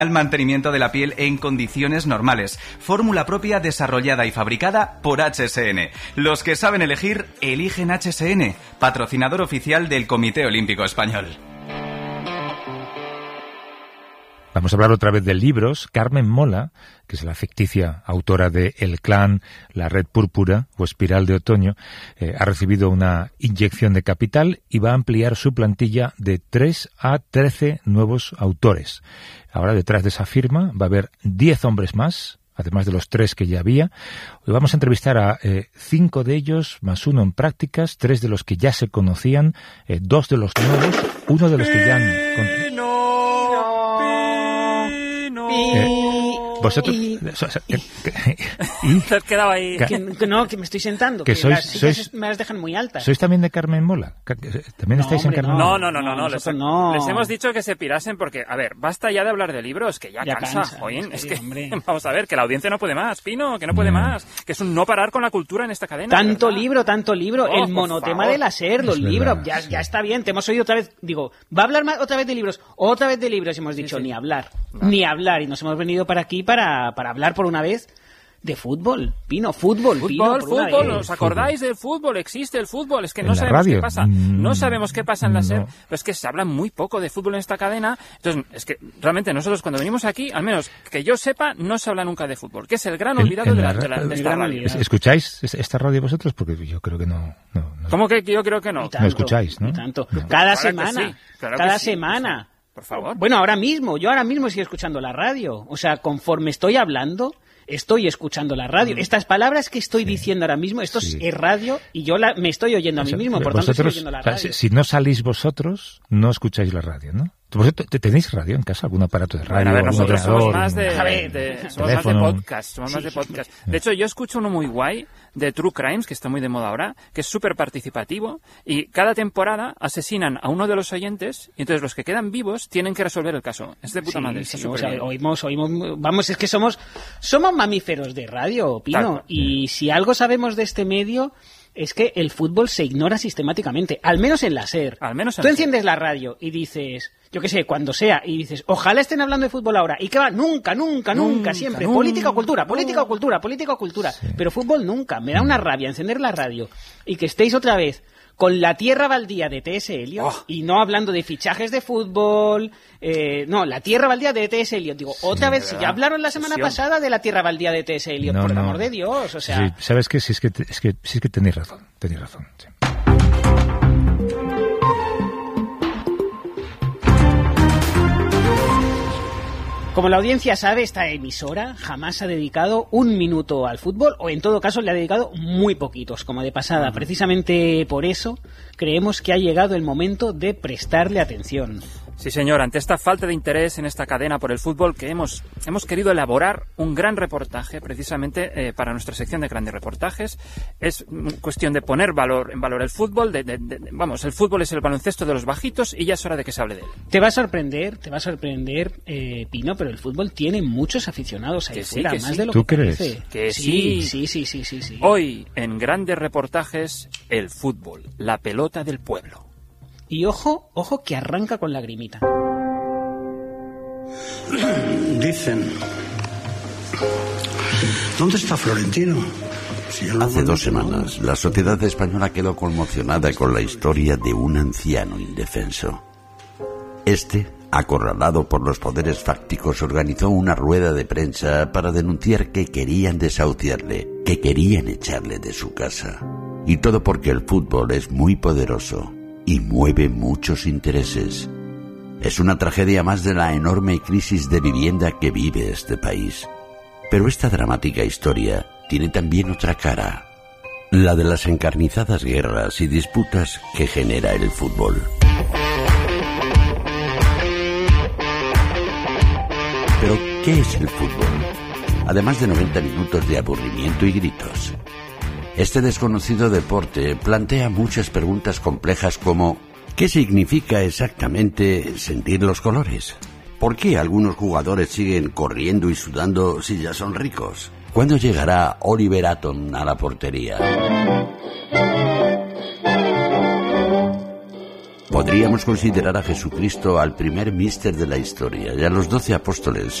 el mantenimiento de la piel en condiciones normales. Fórmula propia desarrollada y fabricada por HSN. Los que saben elegir, eligen HSN, patrocinador oficial del Comité Olímpico Español. Vamos a hablar otra vez de libros. Carmen Mola, que es la ficticia autora de El Clan, La Red Púrpura o Espiral de Otoño, ha recibido una inyección de capital y va a ampliar su plantilla de 3 a 13 nuevos autores. Ahora, detrás de esa firma, va a haber 10 hombres más, además de los 3 que ya había. Hoy vamos a entrevistar a 5 de ellos, más 1 en prácticas, 3 de los que ya se conocían, 2 de los nuevos, 1 de los que ya han... Vosotros... Te has quedado ahí. Que me estoy sentando. Que me las dejan muy altas. ¿Sois también de Carmen Mola? ¿También estáis en Carmen Mola? No. Les hemos dicho que se pirasen porque, a ver, basta ya de hablar de libros, que ya cansa, joder. Es que, vamos a ver, que la audiencia no puede más, Pino, que no puede más. Que es un no parar con la cultura en esta cadena. Tanto libro. El monotema del SER, los libros. Ya está bien, te hemos oído otra vez. Digo, ¿va a hablar otra vez de libros? Otra vez de libros. Y hemos dicho, ni hablar. Ni hablar. Y nos hemos venido para aquí para hablar por una vez de fútbol, Pino, fútbol. ¿Os acordáis del fútbol? Existe el fútbol, es que no sabemos qué pasa. No sabemos qué pasa en la SER, pero es que se habla muy poco de fútbol en esta cadena. Entonces, es que realmente nosotros cuando venimos aquí, al menos que yo sepa, no se habla nunca de fútbol, que es el gran olvidado de esta radio. ¿Escucháis esta radio vosotros? Porque yo creo que no. ¿Cómo que yo creo que no? No escucháis, ¿no? Ni tanto. Cada semana. Cada semana. Por favor. Bueno, yo ahora mismo estoy escuchando la radio. O sea, conforme estoy hablando, estoy escuchando la radio. Estas palabras que estoy diciendo ahora mismo, esto es radio y yo me estoy oyendo a mí mismo, por tanto estoy oyendo la radio. Si no salís vosotros, no escucháis la radio, ¿no? ¿Vosotros tenéis radio en casa? ¿Algún aparato de radio? Bueno, a ver, nosotros somos más de podcast. De hecho, yo escucho uno muy guay de True Crimes, que está muy de moda ahora, que es súper participativo, y cada temporada asesinan a uno de los oyentes, y entonces los que quedan vivos tienen que resolver el caso. Es de puta madre. Oímos, vamos, es que somos mamíferos de radio, Pino, y si algo sabemos de este medio es que el fútbol se ignora sistemáticamente, al menos en la SER. Tú enciendes la radio y dices, yo qué sé, cuando sea, y dices, ojalá estén hablando de fútbol ahora. ¿Y qué va? Nunca, siempre. Política o cultura. Sí. Pero fútbol nunca. Me da una rabia encender la radio y que estéis otra vez con la tierra baldía de T.S. Eliot y no hablando de fichajes de fútbol, la tierra baldía de T.S. Eliot. Digo, otra vez, si ya hablaron la semana pasada de la tierra baldía de T.S. Eliot, por el amor de Dios, o sea... Sí, ¿sabes qué? Sí, es que tenéis razón, sí. Como la audiencia sabe, esta emisora jamás ha dedicado un minuto al fútbol, o en todo caso le ha dedicado muy poquitos, como de pasada. Precisamente por eso creemos que ha llegado el momento de prestarle atención. Sí, señor, ante esta falta de interés en esta cadena por el fútbol, que hemos querido elaborar un gran reportaje precisamente para nuestra sección de grandes reportajes. Es cuestión de poner en valor el fútbol, el fútbol es el baloncesto de los bajitos y ya es hora de que se hable de él. Te va a sorprender, Pino, pero el fútbol tiene muchos aficionados ahí fuera, más de lo que parece. ¿Tú crees? Sí. Hoy, en grandes reportajes, el fútbol, la pelota del pueblo. Y ojo que arranca con lagrimita. Dicen, ¿dónde está Florentino? Hace 2 semanas, la sociedad española quedó conmocionada con la historia de un anciano indefenso. Acorralado por los poderes fácticos, organizó una rueda de prensa para denunciar que querían desahuciarle, que querían echarle de su casa. Y todo porque el fútbol es muy poderoso y mueve muchos intereses. Es una tragedia más de la enorme crisis de vivienda que vive este país. Pero esta dramática historia tiene también otra cara, la de las encarnizadas guerras y disputas que genera el fútbol. Pero, ¿qué es el fútbol? Además de 90 minutos de aburrimiento y gritos. Este desconocido deporte plantea muchas preguntas complejas como ¿qué significa exactamente sentir los colores? ¿Por qué algunos jugadores siguen corriendo y sudando si ya son ricos? ¿Cuándo llegará Oliver Atom a la portería? Podríamos considerar a Jesucristo al primer míster de la historia y a los 12 apóstoles